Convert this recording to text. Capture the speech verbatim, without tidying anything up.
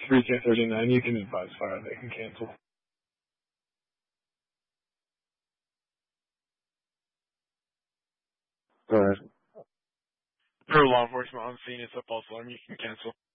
three K thirty-nine, you can advise fire, they can cancel. Go ahead. For law enforcement on scene, it's a false alarm, you can cancel.